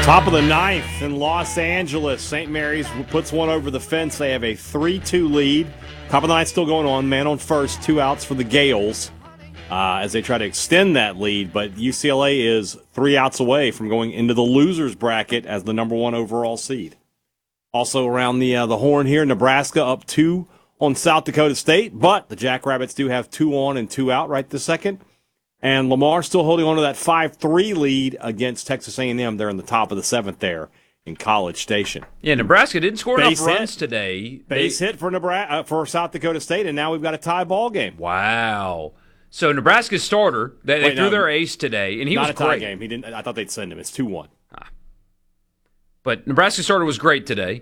Top of the ninth in Los Angeles. St. Mary's puts one over the fence. They have a 3-2 lead. Top of the ninth still going on. Man on first, 2 outs for the Gales as they try to extend that lead. But UCLA is 3 outs away from going into the losers bracket as the number 1 overall seed. Also around the horn here, Nebraska up 2 on South Dakota State. But the Jackrabbits do have 2 on and 2 out right this second. And Lamar still holding on to that 5-3 lead against Texas A&M. They're in the top of the 7th there in College Station. Yeah, Nebraska didn't score enough runs today. Base hit for Nebraska for South Dakota State, and now we've got a tie ball game. Wow. So Nebraska's starter, they threw their ace today, and he was great. Not a tie game. He didn't. I thought they'd send him. It's 2-1. But Nebraska's starter was great today.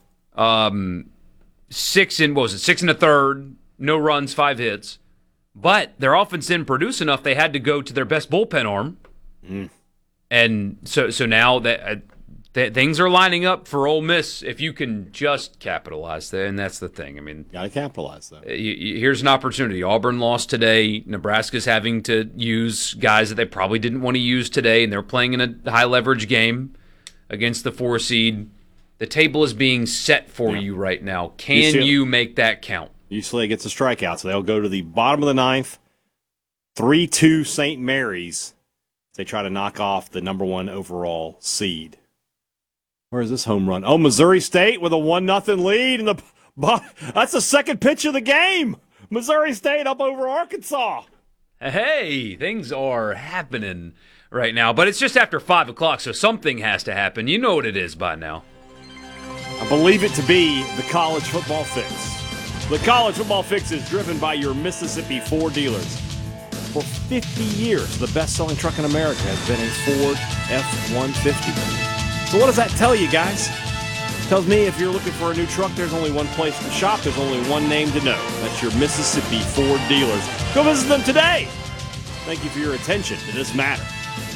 6 and a third, no runs, 5 hits. But their offense didn't produce enough. They had to go to their best bullpen arm. And so now that things are lining up for Ole Miss if you can just capitalize there, and that's the thing. I mean, got to capitalize, though. Here's an opportunity. Auburn lost today. Nebraska's having to use guys that they probably didn't want to use today, and they're playing in a high-leverage game against the 4 seed. The table is being set for you right now. Can you make that count? UCLA gets a strikeout, so they'll go to the bottom of the ninth, 3-2 St. Mary's. They try to knock off the number 1 overall seed. Where is this home run? Oh, Missouri State with a 1-0 lead. That's the second pitch of the game. Missouri State up over Arkansas. Hey, things are happening right now, but it's just after 5 o'clock, so something has to happen. You know what it is by now. I believe it to be the College Football Fix. The College Football Fix is driven by your Mississippi Ford dealers. For 50 years, the best-selling truck in America has been a Ford F-150. So what does that tell you, guys? It tells me if you're looking for a new truck, there's only one place to shop. There's only one name to know. That's your Mississippi Ford dealers. Go visit them today. Thank you for your attention to this matter.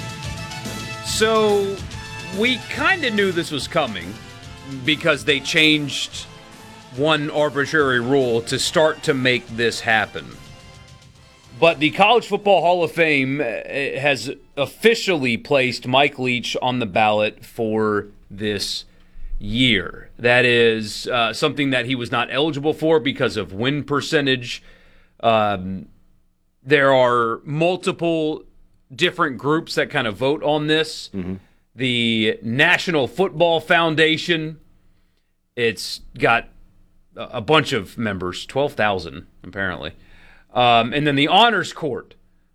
So we kind of knew this was coming because they changed one arbitrary rule to start to make this happen. But the College Football Hall of Fame has officially placed Mike Leach on the ballot for this year. That is something that he was not eligible for because of win percentage. There are multiple different groups that kind of vote on this. The National Football Foundation, it's got a bunch of members, 12,000 apparently. And then the Honors Court,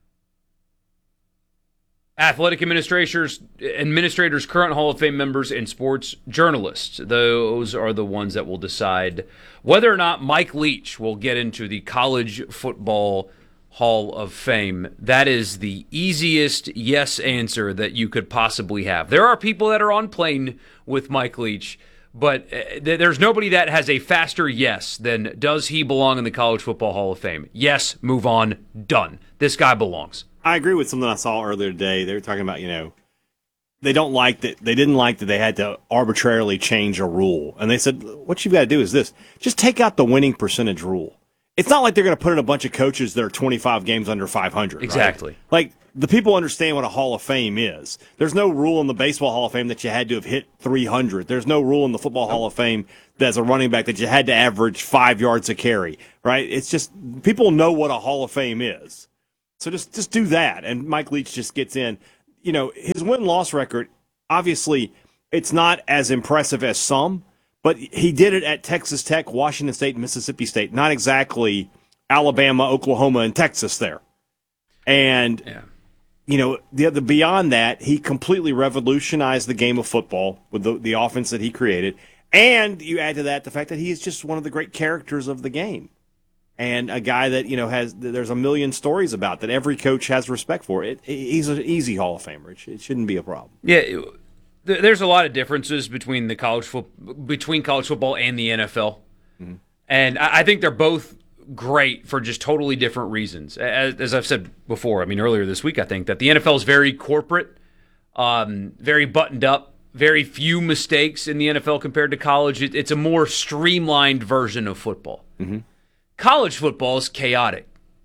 athletic administrators, current Hall of Fame members, and sports journalists. Those are the ones that will decide whether or not Mike Leach will get into the College Football Hall of Fame. That is the easiest yes answer that you could possibly have. There are people that are on plane with Mike Leach, but there's nobody that has a faster yes than does he belong in the College Football Hall of Fame? Yes, move on, done. This guy belongs. I agree with something I saw earlier today. They were talking about, they didn't like that they had to arbitrarily change a rule. And they said, what you've got to do is this. Just take out the winning percentage rule. It's not like they're going to put in a bunch of coaches that are 25 games under 500. Exactly. Right? Like, the people understand what a Hall of Fame is. There's no rule in the Baseball Hall of Fame that you had to have hit 300. There's no rule in the Football Hall of Fame that as a running back that you had to average 5 yards a carry, right? It's just, people know what a Hall of Fame is. So just do that. And Mike Leach just gets in. His win-loss record, obviously, it's not as impressive as some, but he did it at Texas Tech, Washington State, and Mississippi State. Not exactly Alabama, Oklahoma, and Texas there. And, the beyond that, he completely revolutionized the game of football with the offense that he created. And you add to that the fact that he is just one of the great characters of the game. And a guy that, there's a million stories about that every coach has respect for. He's an easy Hall of Famer. It shouldn't be a problem. Yeah, there's a lot of differences between college football and the NFL. Mm-hmm. And I think they're both great for just totally different reasons. As I've said before, earlier this week, I think that the NFL is very corporate, very buttoned up, very few mistakes in the NFL compared to college. It's a more streamlined version of football. Mm-hmm. College football is chaotic.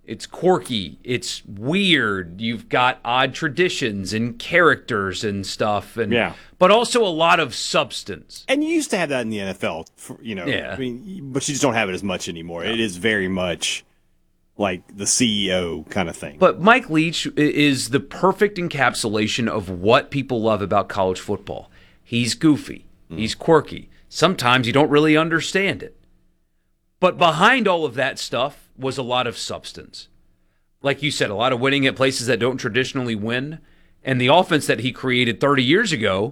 It's quirky. It's weird. You've got odd traditions and characters and stuff, but also a lot of substance. And you used to have that in the NFL, Yeah. I mean, but you just don't have it as much anymore. No. It is very much like the CEO kind of thing. But Mike Leach is the perfect encapsulation of what people love about college football. He's goofy. He's quirky. Sometimes you don't really understand it. But behind all of that stuff was a lot of substance. Like you said, a lot of winning at places that don't traditionally win. And the offense that he created 30 years ago,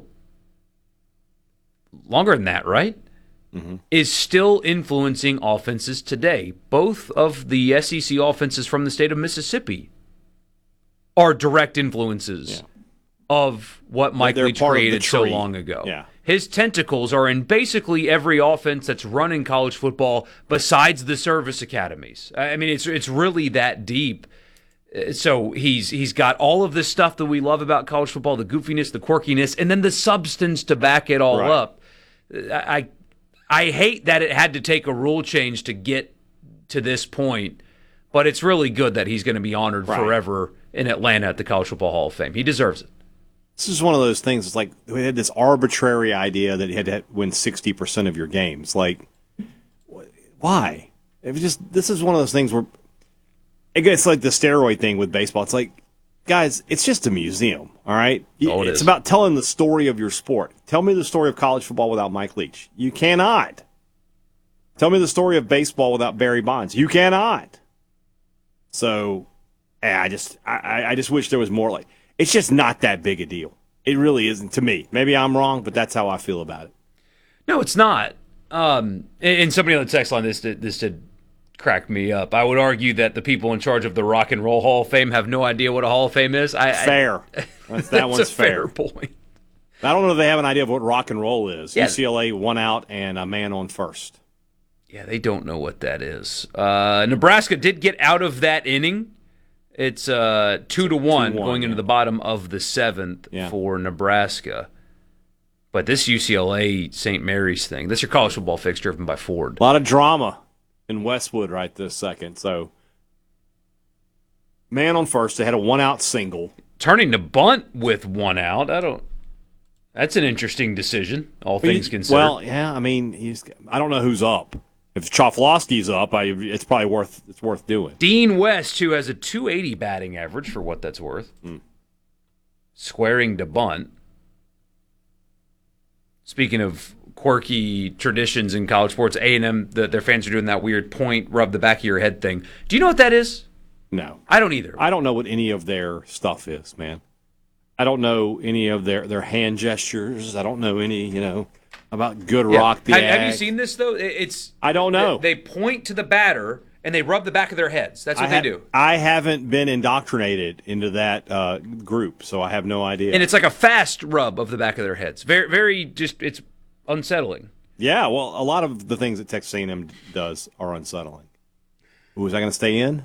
longer than that, right? Mm-hmm. Is still influencing offenses today. Both of the SEC offenses from the state of Mississippi are direct influences of what Mike Leach created so long ago. Yeah. His tentacles are in basically every offense that's running college football besides the service academies. I mean, it's really that deep. So he's got all of this stuff that we love about college football, the goofiness, the quirkiness, and then the substance to back it all up. I hate that it had to take a rule change to get to this point, but it's really good that he's going to be honored forever in Atlanta at the College Football Hall of Fame. He deserves it. This is one of those things. It's like we had this arbitrary idea that you had to win 60% of your games. Like, why? This is one of those things where it's like the steroid thing with baseball. It's like, guys, it's just a museum, all right? It's about telling the story of your sport. Tell me the story of college football without Mike Leach. You cannot. Tell me the story of baseball without Barry Bonds. You cannot. So, I just wish there was more like. It's just not that big a deal. It really isn't to me. Maybe I'm wrong, but that's how I feel about it. No, it's not. And somebody on the text line, this did crack me up. I would argue that the people in charge of the Rock and Roll Hall of Fame have no idea what a Hall of Fame is. Fair. That one's fair. Point. I don't know if they have an idea of what rock and roll is. Yeah. UCLA, 1 out, and a man on first. Yeah, they don't know what that is. Nebraska did get out of that inning. It's 2-1 going into the bottom of the 7th for Nebraska. But this UCLA St. Mary's thing, this is your college football fix driven by Ford. A lot of drama in Westwood right this second. So, man on first, they had a 1-out single. Turning to bunt with 1 out, that's an interesting decision, all things considered. Well, yeah, I mean, I don't know who's up. If Choflowski's up, it's probably worth doing. Dean West, who has a .280 batting average for what that's worth, squaring to bunt. Speaking of quirky traditions in college sports, A&M, their fans are doing that weird point, rub the back of your head thing. Do you know what that is? No. I don't either. I don't know what any of their stuff is, man. I don't know any of their hand gestures. I don't know any, about Good Rock the Have you seen this, though? I don't know. They point to the batter, and they rub the back of their heads. That's what they do. I haven't been indoctrinated into that group, so I have no idea. And it's like a fast rub of the back of their heads. Very, very it's unsettling. Yeah, well, a lot of the things that Texas A&M does are unsettling. Ooh, is that going to stay in?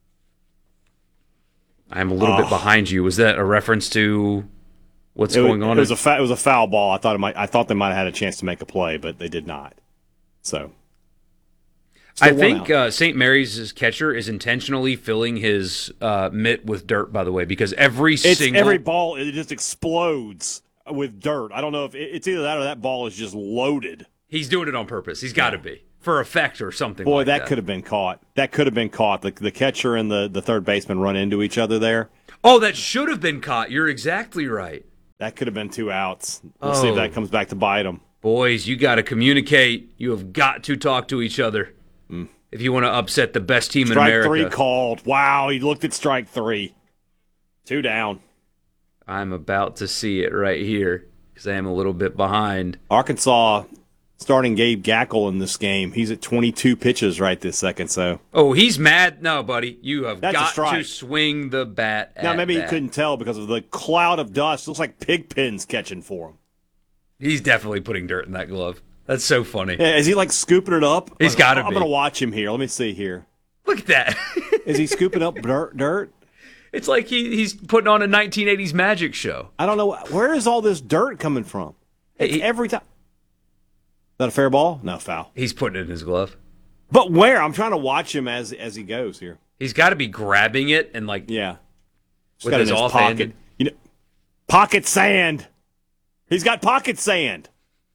I'm a little bit behind you. Was that a reference to what's going on? It was a foul ball. I thought they might have had a chance to make a play, but they did not. So, I think St. Mary's catcher is intentionally filling his mitt with dirt. By the way, because every ball it just explodes with dirt. I don't know if it's either that or that ball is just loaded. He's doing it on purpose. He's got to be. For effect or something Boy, like that. Boy, that could have been caught. That could have been caught. The catcher and the third baseman run into each other there. Oh, that should have been caught. You're exactly right. That could have been 2 outs. We'll see if that comes back to bite them. Boys, you got to communicate. You have got to talk to each other if you want to upset the best team in America. Strike 3 called. Wow, he looked at strike 3. 2 down. I'm about to see it right here because I am a little bit behind. Arkansas starting Gabe Gackle in this game. He's at 22 pitches right this second. So, he's mad. No, buddy, you have got to swing the bat. Now, maybe he couldn't tell because of the cloud of dust. It looks like pig pens catching for him. He's definitely putting dirt in that glove. That's so funny. Yeah, is he like scooping it up? He's got to be. I'm going to watch him here. Let me see here. Look at that. Is he scooping up dirt? It's like he's putting on a 1980s magic show. I don't know. Where is all this dirt coming from? Every time. Is that a fair ball? No, foul. He's putting it in his glove. But where? I'm trying to watch him as he goes here. He's got to be grabbing it and with got his in offhand. pocket. Pocket sand. He's got pocket sand.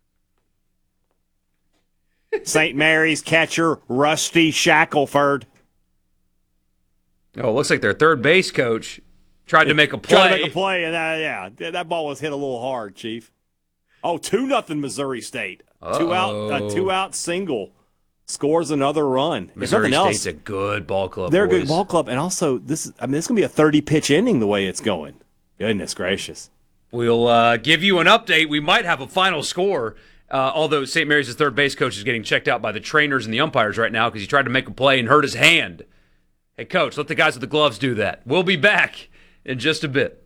St. Mary's catcher Rusty Shackelford. Oh, it looks like their third base coach tried to make a play. Tried to make a play, and that ball was hit a little hard, Chief. Oh, 2-0 Missouri State. Uh-oh. Two out single. Scores another run. Missouri State's a good ball club. They're boys. a good ball club, and also this is going to be a 30-pitch inning the way it's going. Goodness gracious. We'll give you an update. We might have a final score, although St. Mary's' third base coach is getting checked out by the trainers and the umpires right now because he tried to make a play and hurt his hand. Hey, Coach, let the guys with the gloves do that. We'll be back in just a bit.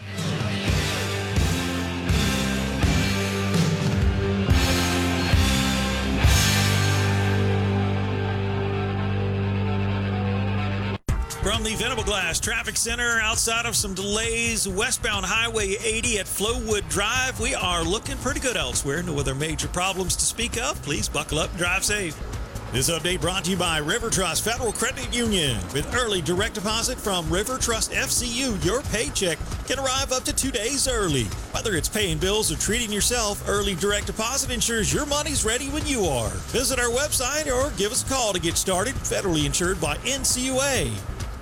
From the Venable Glass Traffic Center, outside of some delays, westbound Highway 80 at Flowwood Drive, we are looking pretty good elsewhere. No other major problems to speak of. Please buckle up and drive safe. This update brought to you by River Trust Federal Credit Union. With early direct deposit from River Trust FCU, your paycheck can arrive up to 2 days early. Whether it's paying bills or treating yourself, early direct deposit ensures your money's ready when you are. Visit our website or give us a call to get started. Federally insured by NCUA.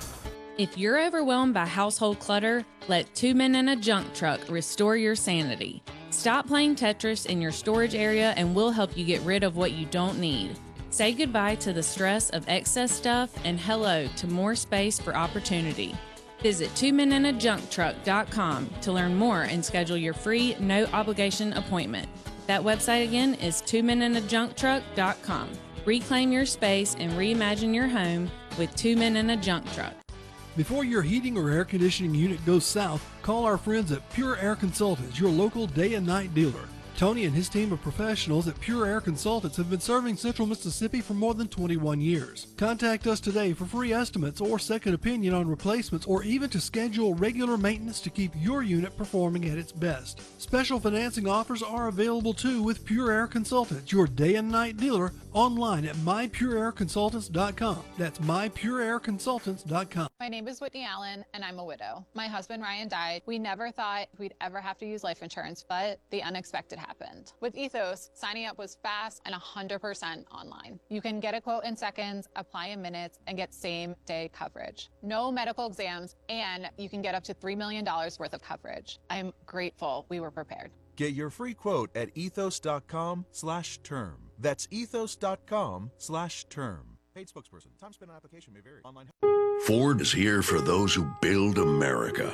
If you're overwhelmed by household clutter, let 2 Men and a Junk Truck restore your sanity. Stop playing Tetris in your storage area and we'll help you get rid of what you don't need. Say goodbye to the stress of excess stuff and hello to more space for opportunity. Visit 2menandajuncktruck.com to learn more and schedule your free, no-obligation appointment. That website again is 2menandajuncktruck.com. Reclaim your space and reimagine your home with 2 Men and a Junk Truck. Before your heating or air conditioning unit goes south, call our friends at Pure Air Consultants, your local day and night dealer. Tony and his team of professionals at Pure Air Consultants have been serving Central Mississippi for more than 21 years. Contact us today for free estimates or second opinion on replacements or even to schedule regular maintenance to keep your unit performing at its best. Special financing offers are available too with Pure Air Consultants, your day and night dealer, online at mypureairconsultants.com. That's mypureairconsultants.com. My name is Whitney Allen, and I'm a widow. My husband Ryan died. We never thought we'd ever have to use life insurance, but the unexpected happened. With Ethos, signing up was fast and 100% online. You can get a quote in seconds, apply in minutes, and get same-day coverage. No medical exams, and you can get up to $3 million worth of coverage. I'm grateful we were prepared. Get your free quote at ethos.com/term. That's ethos.com/term. Paid spokesperson. Time spent on application may vary. Online. Ford is here for those who build America.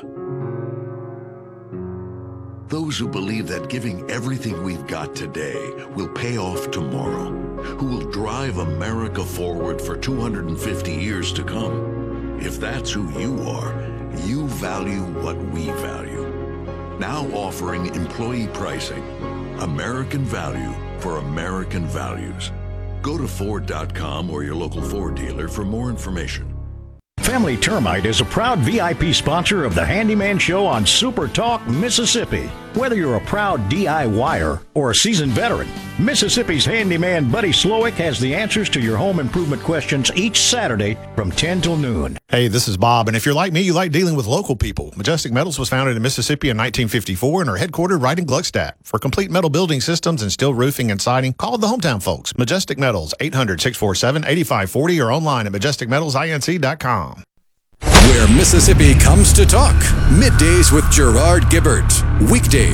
Those who believe that giving everything we've got today will pay off tomorrow. Who will drive America forward for 250 years to come. If that's who you are, you value what we value. Now offering employee pricing. American value for American values. Go to Ford.com or your local Ford dealer for more information. Family Termite is a proud VIP sponsor of the Handyman Show on Super Talk, Mississippi. Whether you're a proud DIYer or a seasoned veteran, Mississippi's handyman Buddy Slowick has the answers to your home improvement questions each Saturday from 10 till noon. Hey, this is Bob, and if you're like me, you like dealing with local people. Majestic Metals was founded in Mississippi in 1954 and are headquartered right in Gluckstadt. For complete metal building systems and steel roofing and siding, call the hometown folks. Majestic Metals, 800-647-8540 or online at majesticmetalsinc.com. Where Mississippi comes to talk. Middays with Gerard Gibbert. Weekdays